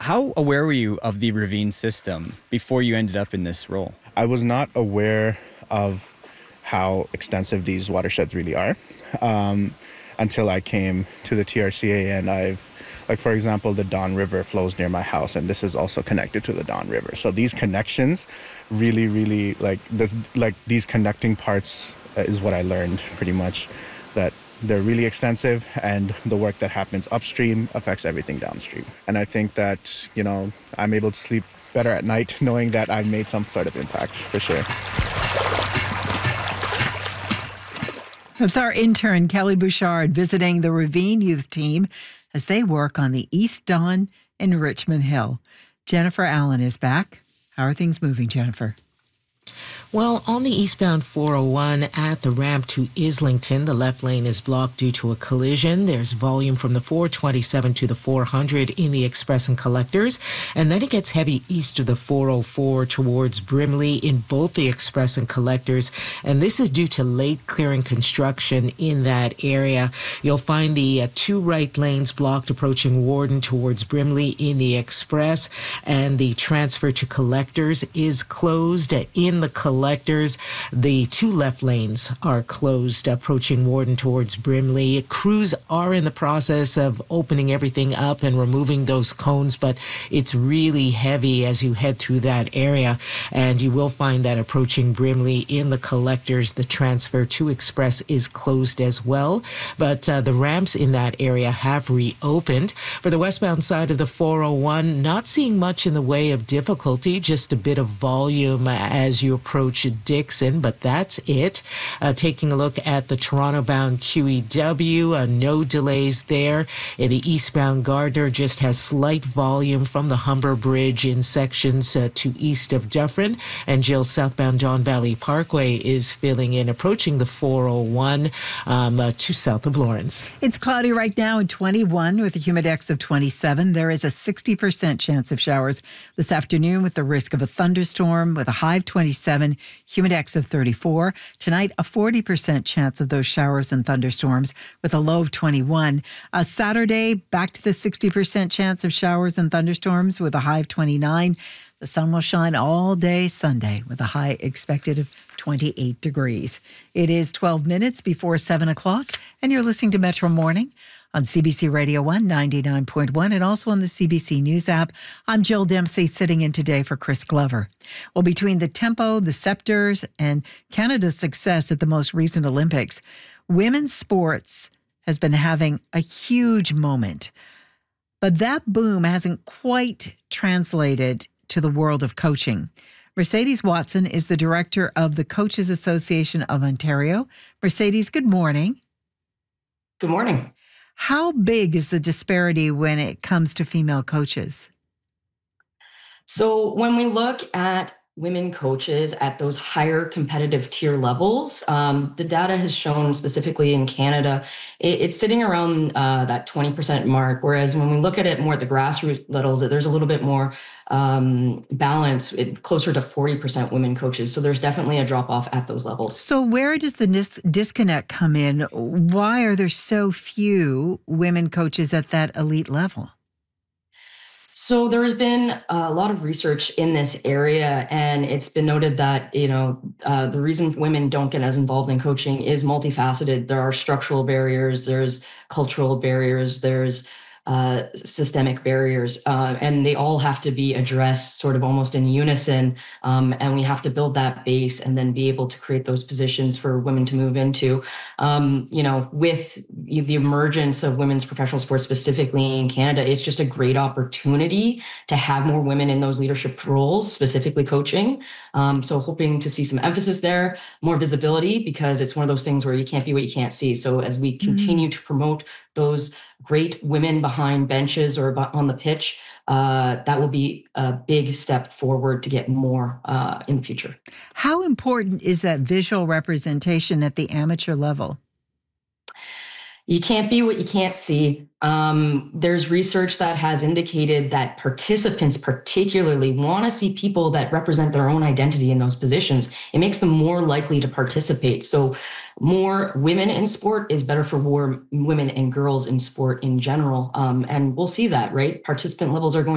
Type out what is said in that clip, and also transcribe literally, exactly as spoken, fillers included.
How aware were you of the ravine system before you ended up in this role? I was not aware of how extensive these watersheds really are um, until I came to the T R C A, and I've, like for example, the Don River flows near my house, and this is also connected to the Don River. So these connections really, really, like, this, like these connecting parts uh, is what I learned pretty much, that they're really extensive, and the work that happens upstream affects everything downstream. And I think that, you know, I'm able to sleep better at night knowing that I've made some sort of impact, for sure. That's our intern, Kelly Bouchard, visiting the Ravine Youth Team as they work on the East Don in Richmond Hill. Jennifer Allen is back. How are things moving, Jennifer? Well, on the eastbound four oh one at the ramp to Islington, the left lane is blocked due to a collision. There's volume from the four twenty-seven to the four hundred in the express and collectors. And then it gets heavy east of the four oh four towards Brimley in both the express and collectors. And this is due to late clearing construction in that area. You'll find the uh, two right lanes blocked approaching Warden towards Brimley in the express. And the transfer to collectors is closed in the collectors. The two left lanes are closed approaching Warden towards Brimley. Crews are in the process of opening everything up and removing those cones, but it's really heavy as you head through that area. And you will find that approaching Brimley in the collectors, the transfer to Express is closed as well. But uh, the ramps in that area have reopened. For the westbound side of the four oh one, not seeing much in the way of difficulty, just a bit of volume as you approach Dixon, but that's it. Uh, taking a look at the Toronto-bound Q E W, uh, no delays there. In the eastbound Gardner just has slight volume from the Humber Bridge in sections uh, to east of Dufferin, and Jill southbound Don Valley Parkway is filling in, approaching the four oh one um, uh, to south of Lawrence. It's cloudy right now and twenty-one with a humidex of twenty-seven. There is a sixty percent chance of showers this afternoon with the risk of a thunderstorm with a high of twenty-seven. Humidex of thirty-four. Tonight, a forty percent chance of those showers and thunderstorms with a low of twenty-one. Uh, Saturday, back to the sixty percent chance of showers and thunderstorms with a high of twenty-nine. The sun will shine all day Sunday with a high expected of twenty-eight degrees. It is twelve minutes before seven o'clock, and you're listening to Metro Morning on C B C Radio one ninety-nine point one and also on the C B C News app. I'm Jill Dempsey, sitting in today for Chris Glover. Well, between the tempo, the scepters, and Canada's success at the most recent Olympics, women's sports has been having a huge moment. But that boom hasn't quite translated to the world of coaching. Mercedes Watson is the director of the Coaches Association of Ontario. Mercedes, good morning. Good morning. How big is the disparity when it comes to female coaches? So when we look at women coaches at those higher competitive tier levels, um, the data has shown specifically in Canada, it, it's sitting around uh, that twenty percent mark. Whereas when we look at it more at the grassroots levels, there's a little bit more um, balance, it, closer to forty percent women coaches. So there's definitely a drop off at those levels. So where does the dis- disconnect come in? Why are there so few women coaches at that elite level? So there's been a lot of research in this area, and it's been noted that, you know, uh, the reason women don't get as involved in coaching is multifaceted. There are structural barriers, there's cultural barriers, there's uh, systemic barriers, uh, and they all have to be addressed sort of almost in unison. Um, and we have to build that base and then be able to create those positions for women to move into. Um, you know, with the emergence of women's professional sports, specifically in Canada, it's just a great opportunity to have more women in those leadership roles, specifically coaching. Um, so hoping to see some emphasis there, more visibility, because it's one of those things where you can't be what you can't see. So as we continue mm. to promote those great women behind benches or on the pitch, uh, that will be a big step forward to get more uh, in the future. How important is that visual representation at the amateur level? You can't be what you can't see. Um, there's research that has indicated that participants particularly want to see people that represent their own identity in those positions. It makes them more likely to participate. So more women in sport is better for more women and girls in sport in general. Um, and we'll see that, right? Participant levels are going